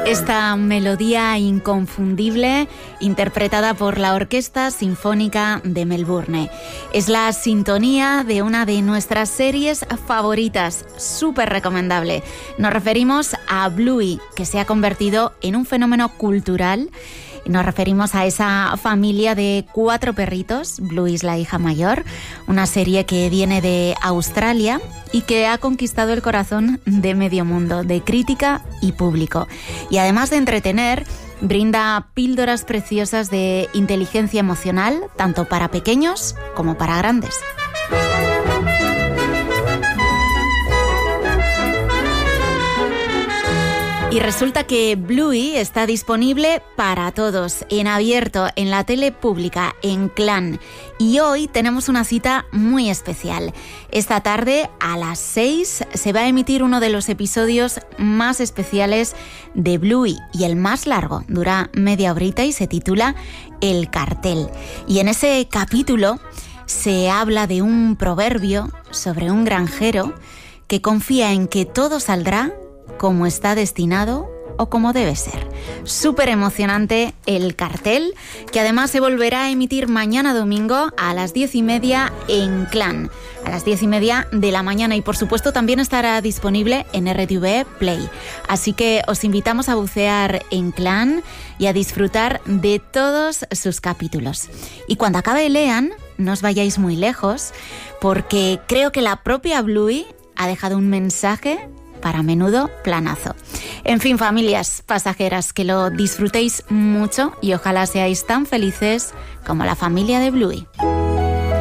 Esta melodía inconfundible interpretada por la Orquesta Sinfónica de Melbourne. Es la sintonía de una de nuestras series favoritas, súper recomendable. Nos referimos a Bluey, que se ha convertido en un fenómeno cultural. Nos referimos a esa familia de 4 perritos. Bluey es la hija mayor, una serie que viene de Australia y que ha conquistado el corazón de medio mundo, de crítica y público. Y además de entretener, brinda píldoras preciosas de inteligencia emocional, tanto para pequeños como para grandes. Y resulta que Bluey está disponible para todos, en abierto, en la tele pública, en Clan. Y hoy tenemos una cita muy especial. Esta tarde, a las 6, se va a emitir uno de los episodios más especiales de Bluey, y el más largo, dura media horita y se titula El Cartel. Y en ese capítulo se habla de un proverbio sobre un granjero que confía en que todo saldrá como está destinado o como debe ser. Súper emocionante El Cartel, que además se volverá a emitir mañana domingo a las 10:30 en Clan, a las 10:30 de la mañana, y por supuesto también estará disponible en RTV Play. Así que os invitamos a bucear en Clan y a disfrutar de todos sus capítulos. Y cuando acabe Lean, no os vayáis muy lejos, porque creo que la propia Bluey ha dejado un mensaje para menudo planazo. En fin, familias pasajeras, que lo disfrutéis mucho y ojalá seáis tan felices como la familia de Bluey.